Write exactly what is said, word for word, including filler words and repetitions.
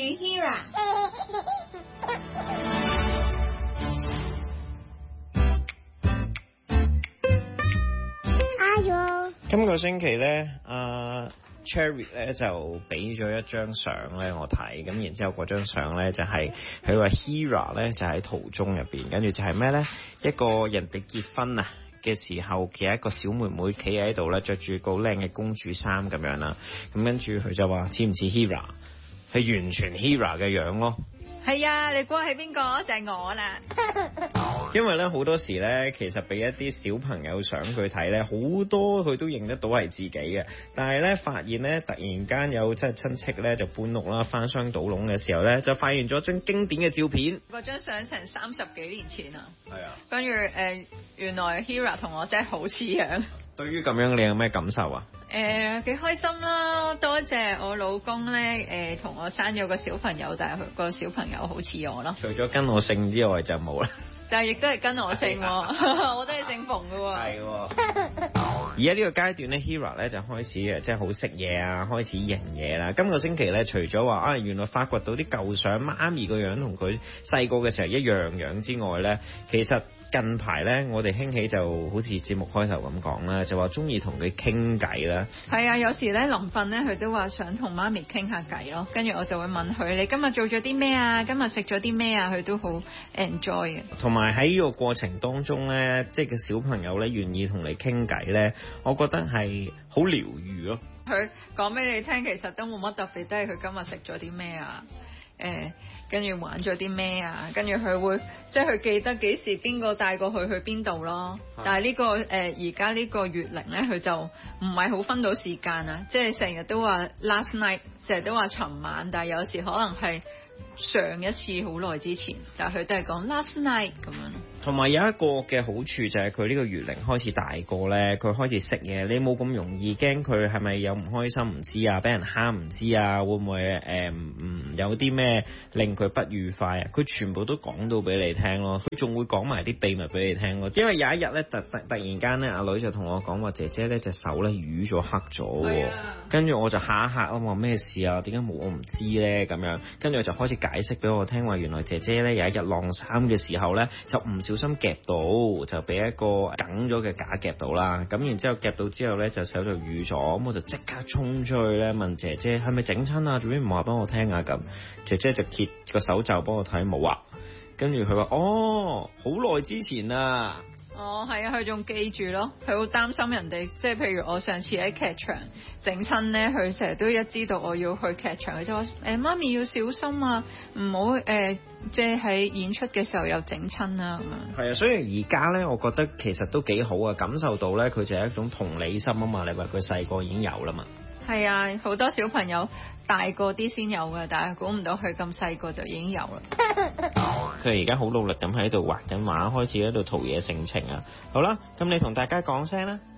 Hera。 哎呦！ 今個星期咧，阿 Cherry 咧就俾咗一張相咧我睇，咁然之後嗰張相咧就係佢話 Hera 咧就喺途中入邊，跟住就係咩咧？一個人哋結婚啊嘅時候嘅一個小妹妹企喺度咧，着住個靚嘅公主衫咁樣啦，咁跟住佢就話似唔似 Hera？ 係完全 Hera 嘅樣咯。 係啊，你估係邊個？就係、是、我啦。 因為咧好多時咧，其實俾一啲小朋友相佢睇咧，好多佢都認得到係自己嘅。但係咧發現咧，突然間有即係親戚咧就搬屋啦，翻箱倒籠嘅時候咧，就發現咗張經典嘅照片。 嗰張相成三十幾年前啊。 係啊。跟住誒，原來 Hera 同我真係好似樣。 對於咁樣，你有咩感受啊？ 誒、呃，幾開心啦！多謝我老公咧，誒、呃，同我生咗個小朋友，但係佢個小朋友好似我咯。 除咗跟我姓之外就冇啦。 但係亦都係跟我姓，我都係姓馮㗎喎。 係。而家呢個階段咧 ，Hera 咧就開始誒，即係好識嘢啊，開始認嘢啦。今個星期咧，除咗話啊，原來發掘到啲舊相，媽咪個樣同佢細個嘅時候一樣樣之外咧，其實近排咧，我哋興起就好似節目開頭咁講啦，就話中意同佢傾偈啦。 係啊，有時咧臨瞓咧，佢都話想同媽咪傾下偈咯。跟住我就會問佢：你今日做咗啲咩啊？今日食咗啲咩啊？佢都好 enjoy 嘅。 同埋喺呢個過程當中咧，即係個小朋友咧願意同你傾偈咧，我覺得係好療愈咯。 佢講俾你聽，其實都冇乜特別，都係佢今日食咗啲咩啊？誒，跟住玩咗啲咩啊？跟住佢會即係佢記得幾時邊個帶過佢去邊度咯。但係呢個誒而家呢個月齡咧，佢就唔係好分到時間啊！即係成日都話 last night，成日都話尋晚，但係有時可能係上一次好耐之前，但係佢都係講 last night 咁樣。 同埋有一個嘅好處就係佢呢個月齡開始大個咧，佢開始識嘢，你冇咁容易驚佢係咪有唔開心唔知啊，俾人蝦唔知啊，會唔會誒唔有啲咩令佢不愉快啊？佢全部都講到俾你聽咯，佢仲會講埋啲秘密俾你聽咯。因為有一日咧，突突突然間咧，阿女就同我講話，姐姐咧隻手咧瘀咗黑咗喎，跟住我就嚇一嚇啊，話咩事啊？點解冇我唔知咧？咁樣跟住我就開始解釋俾我聽話，原來姐姐咧有一日晾衫嘅時候咧就唔小心夾到，就俾一個梗咗嘅架夾到啦。咁然之後夾到之後咧，就手就瘀咗。咁我就即刻衝出去咧問姐姐係咪整親啊？做咩唔話幫我聽啊？咁姐姐就揭個手袖幫我睇，冇啊。跟住佢話哦，好耐之前啊。 哦，係啊，佢仲記住咯，佢好擔心人哋，即係譬如我上次喺劇場整親咧，佢成日都一知道我要去劇場，佢就話誒媽咪要小心啊，唔好誒即係喺演出嘅時候又整親啊咁樣。係啊，所以而家咧，我覺得其實都幾好啊，感受到咧佢就係一種同理心啊嘛，你話佢細個已經有啦嘛。係啊，好多小朋友大個啲先有嘅，但係估唔到佢咁細個就已經有啦。 佢而家好努力咁喺度畫緊畫，開始喺度陶冶性情啊！好啦，咁你同大家講聲啦。